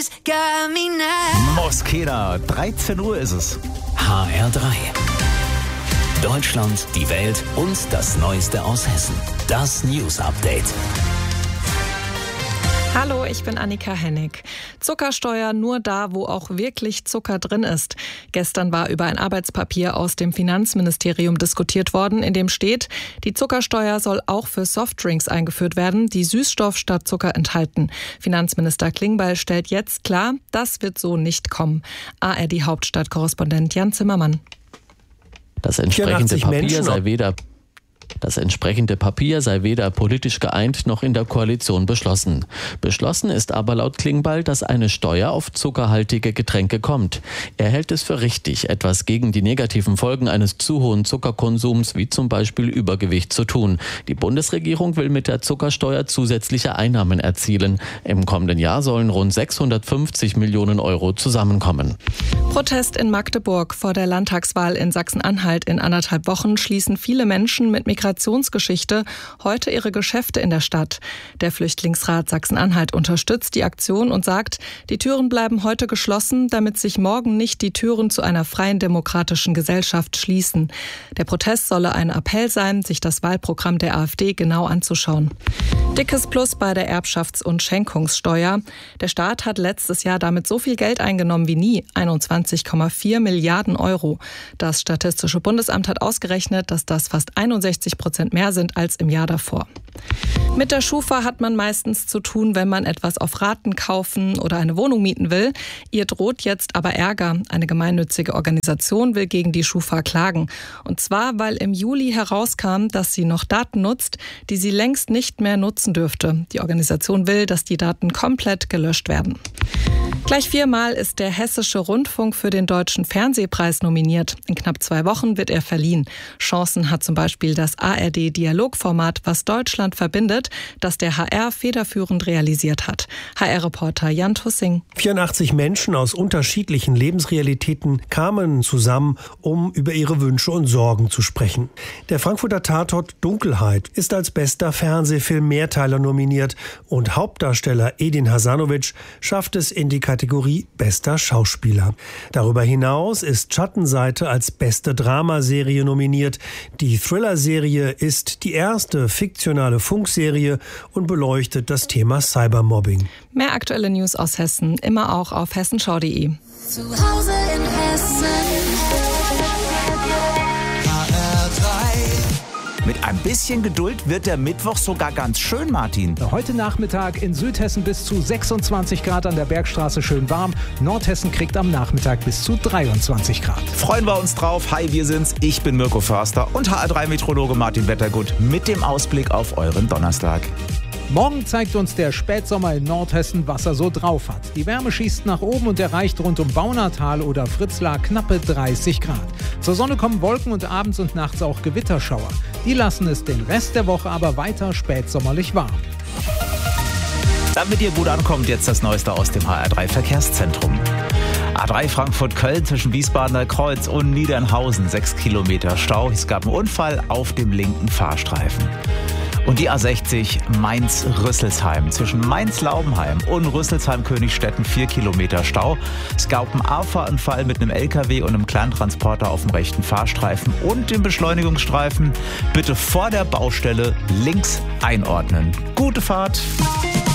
just got me now. Mosqueda, 13 Uhr ist es. HR3. Deutschland, die Welt und das Neueste aus Hessen. Das News Update. Hallo, ich bin Annika Hennig. Zuckersteuer nur da, wo auch wirklich Zucker drin ist. Gestern war über ein Arbeitspapier aus dem Finanzministerium diskutiert worden, in dem steht, die Zuckersteuer soll auch für Softdrinks eingeführt werden, die Süßstoff statt Zucker enthalten. Finanzminister Klingbeil stellt jetzt klar, das wird so nicht kommen. ARD-Hauptstadtkorrespondent Jan Zimmermann. Das entsprechende Papier sei weder politisch geeint noch in der Koalition beschlossen. Beschlossen ist aber laut Klingbeil, dass eine Steuer auf zuckerhaltige Getränke kommt. Er hält es für richtig, etwas gegen die negativen Folgen eines zu hohen Zuckerkonsums, wie zum Beispiel Übergewicht, zu tun. Die Bundesregierung will mit der Zuckersteuer zusätzliche Einnahmen erzielen. Im kommenden Jahr sollen rund 650 Millionen Euro zusammenkommen. Protest in Magdeburg. Vor der Landtagswahl in Sachsen-Anhalt in 1,5 Wochen schließen viele Menschen mit Migrationsgeschichte heute ihre Geschäfte in der Stadt. Der Flüchtlingsrat Sachsen-Anhalt unterstützt die Aktion und sagt, die Türen bleiben heute geschlossen, damit sich morgen nicht die Türen zu einer freien demokratischen Gesellschaft schließen. Der Protest solle ein Appell sein, sich das Wahlprogramm der AfD genau anzuschauen. Dickes Plus bei der Erbschafts- und Schenkungssteuer. Der Staat hat letztes Jahr damit so viel Geld eingenommen wie nie, 21,4 Milliarden Euro. Das Statistische Bundesamt hat ausgerechnet, dass das fast 61% mehr sind als im Jahr davor. Mit der Schufa hat man meistens zu tun, wenn man etwas auf Raten kaufen oder eine Wohnung mieten will. Ihr droht jetzt aber Ärger. Eine gemeinnützige Organisation will gegen die Schufa klagen. Und zwar, weil im Juli herauskam, dass sie noch Daten nutzt, die sie längst nicht mehr nutzen dürfte. Die Organisation will, dass die Daten komplett gelöscht werden. Gleich 4-mal ist der Hessische Rundfunk für den Deutschen Fernsehpreis nominiert. In knapp 2 Wochen wird er verliehen. Chancen hat zum Beispiel das ARD-Dialogformat Was Deutschland verbindet, das der HR federführend realisiert hat. HR-Reporter Jan Tussing. 84 Menschen aus unterschiedlichen Lebensrealitäten kamen zusammen, um über ihre Wünsche und Sorgen zu sprechen. Der Frankfurter Tatort Dunkelheit ist als bester Fernsehfilm Mehrteiler nominiert und Hauptdarsteller Edin Hasanovic schafft es in die Kategorie Bester Schauspieler. Darüber hinaus ist Schattenseite als beste Dramaserie nominiert. Die Thriller-Serie ist die erste fiktionale Funkserie und beleuchtet das Thema Cybermobbing. Mehr aktuelle News aus Hessen, immer auch auf hessenschau.de. Zu Hause in Hessen. Mit ein bisschen Geduld wird der Mittwoch sogar ganz schön, Martin. Heute Nachmittag in Südhessen bis zu 26 Grad, an der Bergstraße schön warm. Nordhessen kriegt am Nachmittag bis zu 23 Grad. Freuen wir uns drauf. Hi, wir sind's. Ich bin Mirko Förster und HR3-Meteorologe Martin Wettergut mit dem Ausblick auf euren Donnerstag. Morgen zeigt uns der Spätsommer in Nordhessen, was er so drauf hat. Die Wärme schießt nach oben und erreicht rund um Baunatal oder Fritzlar knappe 30 Grad. Zur Sonne kommen Wolken und abends und nachts auch Gewitterschauer. Die lassen es den Rest der Woche aber weiter spätsommerlich warm. Damit ihr gut ankommt, jetzt das Neueste aus dem HR3-Verkehrszentrum. A3 Frankfurt-Köln zwischen Wiesbadener Kreuz und Niedernhausen, 6 Kilometer Stau. Es gab einen Unfall auf dem linken Fahrstreifen. Und die A60 Mainz-Rüsselsheim zwischen Mainz-Laubenheim und Rüsselsheim-Königstetten, 4 Kilometer Stau. Es gab einen Auffahrunfall mit einem LKW und einem Kleintransporter auf dem rechten Fahrstreifen und dem Beschleunigungsstreifen. Bitte vor der Baustelle links einordnen. Gute Fahrt!